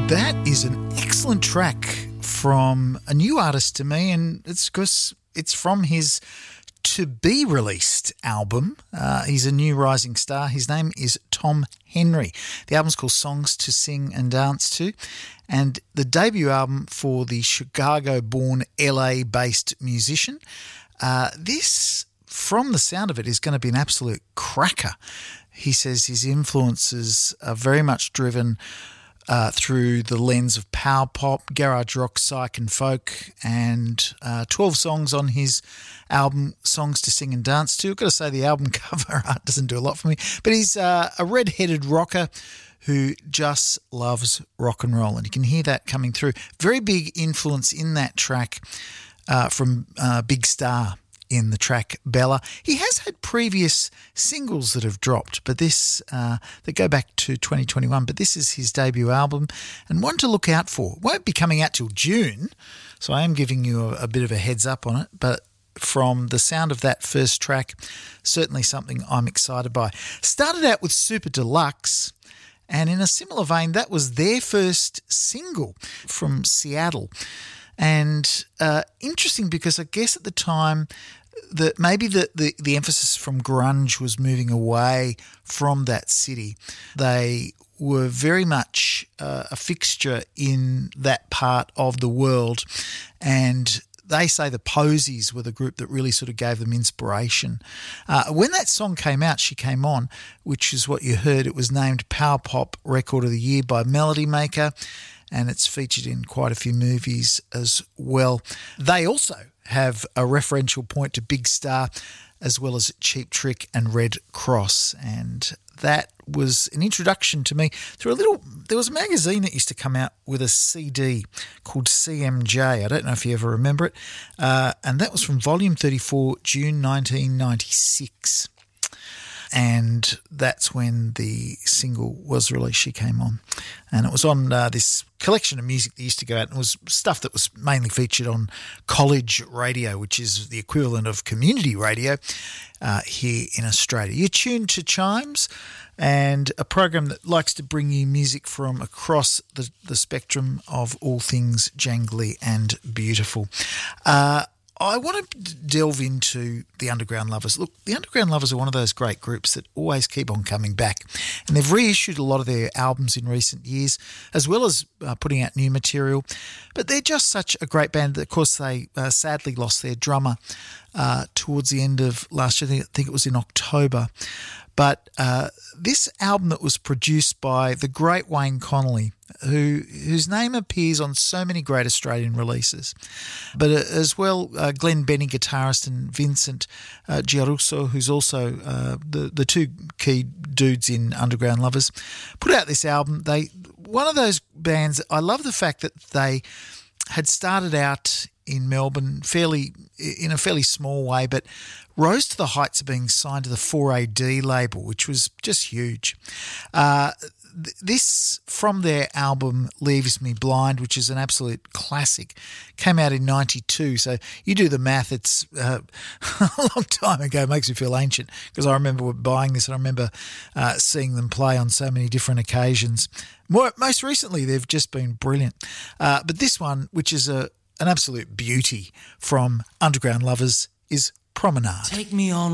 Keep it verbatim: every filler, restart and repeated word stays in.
That is an excellent track from a new artist to me, and it's because it's from his to-be-released album. Uh, he's a new rising star. His name is Tom Henry. The album's called Songs to Sing and Dance To, and the debut album for the Chicago-born L A-based musician. Uh, this, from the sound of it, is going to be an absolute cracker. He says his influences are very much driven Uh, through the lens of power pop, garage rock, psych and folk, and uh, twelve songs on his album Songs to Sing and Dance To. I've got to say the album cover art doesn't do a lot for me, but he's uh, a red-headed rocker who just loves rock and roll, and you can hear that coming through. Very big influence in that track uh, from uh, Big Star in the track Bella. He has had previous singles that have dropped, but this uh, that go back to twenty twenty-one, but this is his debut album and one to look out for. It won't be coming out till June, so I am giving you a, a bit of a heads up on it, but from the sound of that first track, certainly something I'm excited by. Started out with Super Deluxe, and in a similar vein, that was their first single from Seattle. And uh, interesting because I guess at the time that maybe the, the, the emphasis from grunge was moving away from that city. They were very much uh, a fixture in that part of the world, and they say the Posies were the group that really sort of gave them inspiration. Uh, when that song came out, She Came On, which is what you heard, it was named Power Pop Record of the Year by Melody Maker, and it's featured in quite a few movies as well. They also have a referential point to Big Star as well as Cheap Trick and Red Cross, and that was an introduction to me through a little, there was a magazine that used to come out with a C D called C M J. I don't know if you ever remember it, uh, and that was from volume thirty-four, June nineteen ninety-six. And that's when the single was released, She Came On. And it was on uh, this collection of music that used to go out, and it was stuff that was mainly featured on college radio, which is the equivalent of community radio uh, here in Australia. You're tuned to Chimes, and a program that likes to bring you music from across the, the spectrum of all things jangly and beautiful. Uh I want to delve into the Underground Lovers. Look, the Underground Lovers are one of those great groups that always keep on coming back, and they've reissued a lot of their albums in recent years, as well as uh, putting out new material. But they're just such a great band that, of course, they uh, sadly lost their drummer uh, towards the end of last year. I think it was in October. But uh, this album that was produced by the great Wayne Connolly, who whose name appears on so many great Australian releases, but uh, as well uh, Glenn Benny, guitarist, and Vincent uh, Giarusso, who's also uh, the, the two key dudes in Underground Lovers, put out this album. They one of those bands, I love the fact that they had started out in Melbourne fairly in a fairly small way, but rose to the heights of being signed to the four A D label, which was just huge. Uh, th- this, from their album Leaves Me Blind, which is an absolute classic, came out in ninety-two. So you do the math, it's uh, a long time ago. It makes me feel ancient because I remember buying this, and I remember uh, seeing them play on so many different occasions. More, most recently, they've just been brilliant. Uh, but this one, which is a an absolute beauty from Underground Lovers, is Promenade. Take me on